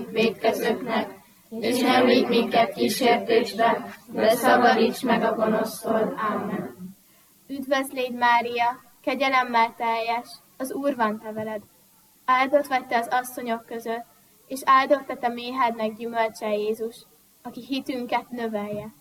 vétkezőknek, és nem vigy minket kísértésbe, de szabadíts meg a gonosztól. Ámen. Üdvözlégy, Mária, kegyelemmel teljes, az Úr van te veled. Áldott vagy te az asszonyok között, és áldott a te méhednek gyümölcse Jézus, aki hitünket növelje.